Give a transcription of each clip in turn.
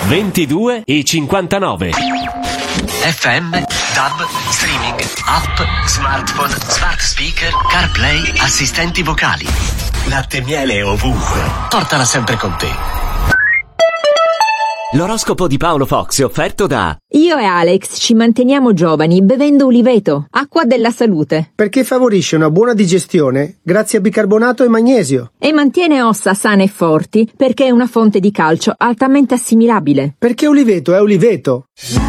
22:59. FM, DAB, streaming, app, smartphone, smart speaker, CarPlay, assistenti vocali. Latte e miele ovunque. Portala sempre con te. L'oroscopo di Paolo Fox è offerto da... Io e Alex ci manteniamo giovani bevendo Uliveto, acqua della salute. Perché favorisce una buona digestione grazie a bicarbonato e magnesio. E mantiene ossa sane e forti perché è una fonte di calcio altamente assimilabile. Perché Uliveto è Uliveto.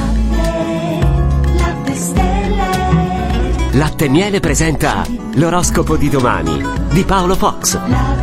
Latte e Miele presenta l'oroscopo di domani di Paolo Fox.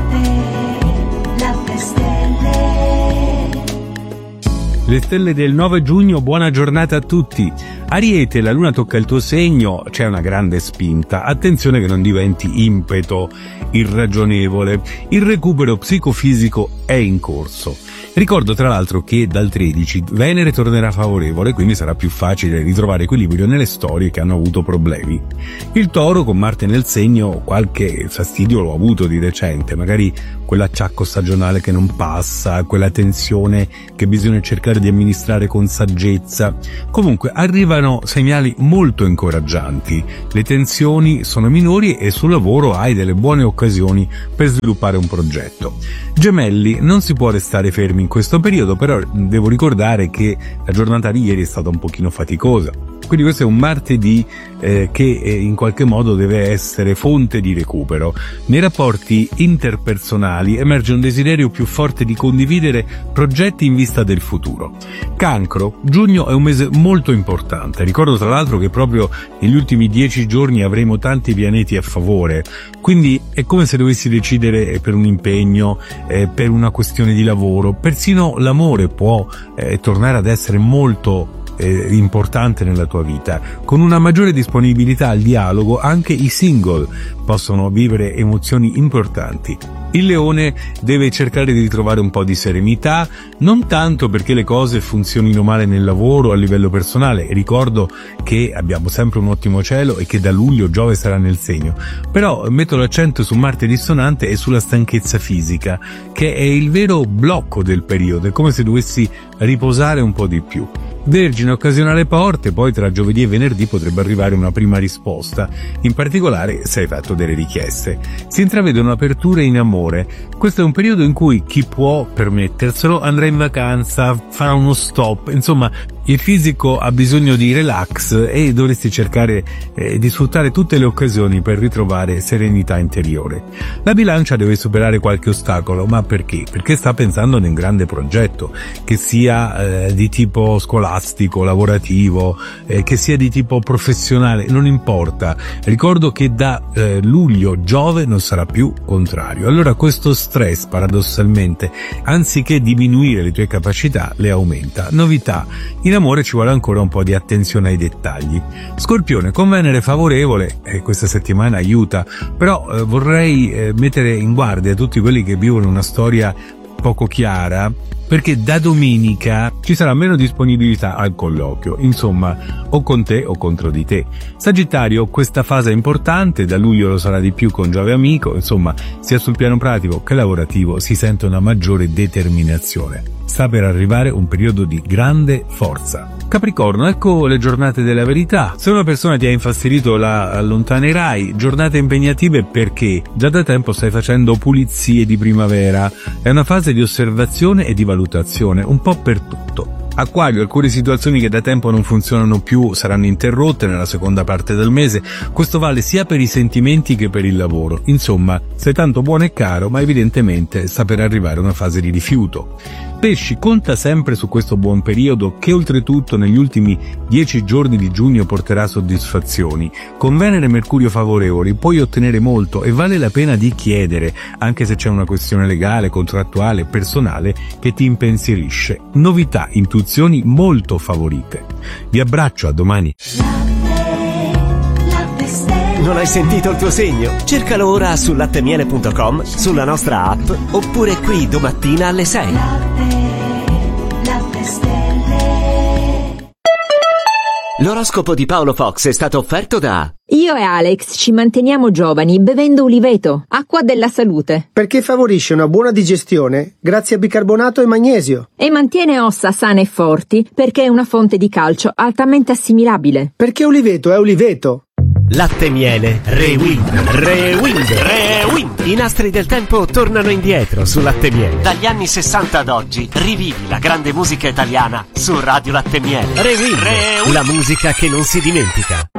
Le stelle del 9 giugno, buona giornata a tutti. Ariete, la luna tocca il tuo segno, c'è una grande spinta. Attenzione che non diventi impeto irragionevole. Il recupero psicofisico è in corso. Ricordo tra l'altro che dal 13 Venere tornerà favorevole, quindi sarà più facile ritrovare equilibrio nelle storie che hanno avuto problemi. Il Toro, con Marte nel segno, qualche fastidio l'ho avuto di recente, magari quell'acciacco stagionale che non passa, quella tensione che bisogna cercare di amministrare con saggezza. Comunque arrivano segnali molto incoraggianti, le tensioni sono minori e sul lavoro hai delle buone occasioni per sviluppare un progetto. Gemelli, non si può restare fermi in questo periodo, però devo ricordare che la giornata di ieri è stata un pochino faticosa. Quindi questo è un martedì che in qualche modo deve essere fonte di recupero. Nei rapporti interpersonali emerge un desiderio più forte di condividere progetti in vista del futuro. Cancro, giugno è un mese molto importante. Ricordo tra l'altro che proprio negli ultimi 10 giorni avremo tanti pianeti a favore, quindi è come se dovessi decidere per un impegno, per una questione di lavoro. Persino l'amore può tornare ad essere molto importante nella tua vita. Con una maggiore disponibilità al dialogo anche i single possono vivere emozioni importanti. Il Leone deve cercare di ritrovare un po' di serenità, non tanto perché le cose funzionino male nel lavoro a livello personale. Ricordo che abbiamo sempre un ottimo cielo e che da luglio Giove sarà nel segno, però metto l'accento su Marte dissonante e sulla stanchezza fisica, che è il vero blocco del periodo. È come se dovessi riposare un po' di più. Vergine, occasiona le porte, poi tra giovedì e venerdì potrebbe arrivare una prima risposta, in particolare se hai fatto delle richieste. Si intravedono aperture in amore. Questo è un periodo in cui chi può permetterselo andrà in vacanza, farà uno stop, insomma il fisico ha bisogno di relax e dovresti cercare di sfruttare tutte le occasioni per ritrovare serenità interiore. La Bilancia deve superare qualche ostacolo, ma perché? Perché sta pensando ad un grande progetto, che sia di tipo scolastico, lavorativo, che sia di tipo professionale, non importa. Ricordo che da luglio Giove non sarà più contrario. Allora questo stress, paradossalmente, anziché diminuire le tue capacità, le aumenta. Novità: in amore ci vuole ancora un po' di attenzione ai dettagli. Scorpione, con Venere favorevole, questa settimana aiuta, però vorrei mettere in guardia tutti quelli che vivono una storia poco chiara, perché da domenica ci sarà meno disponibilità al colloquio, insomma, o con te o contro di te. Sagittario, questa fase è importante, da luglio lo sarà di più con Giove amico, insomma, sia sul piano pratico che lavorativo si sente una maggiore determinazione. Sta per arrivare un periodo di grande forza. Capricorno, ecco le giornate della verità. Se una persona ti ha infastidito la allontanerai. Giornate impegnative perché già da tempo stai facendo pulizie di primavera. È una fase di osservazione e di valutazione, un po' per tutto. Acquario, alcune situazioni che da tempo non funzionano più saranno interrotte nella seconda parte del mese. Questo vale sia per i sentimenti che per il lavoro. Insomma, sei tanto buono e caro, ma evidentemente sta per arrivare una fase di rifiuto. Pesci, conta sempre su questo buon periodo che oltretutto negli ultimi 10 giorni di giugno porterà soddisfazioni. Con Venere e Mercurio favorevoli puoi ottenere molto e vale la pena di chiedere, anche se c'è una questione legale, contrattuale, personale che ti impensierisce. Novità, intuizioni molto favorite. Vi abbraccio, a domani. Non hai sentito il tuo segno? Cercalo ora su lattemiele.com, sulla nostra app, oppure qui domattina alle 6. L'oroscopo di Paolo Fox è stato offerto da... Io e Alex ci manteniamo giovani bevendo Uliveto, acqua della salute. Perché favorisce una buona digestione grazie a bicarbonato e magnesio. E mantiene ossa sane e forti perché è una fonte di calcio altamente assimilabile. Perché Uliveto è Uliveto. Latte miele Rewind. I nastri del tempo tornano indietro su Latte miele. Dagli anni 60 ad oggi rivivi la grande musica italiana su Radio Latte miele. Rewind. La musica che non si dimentica.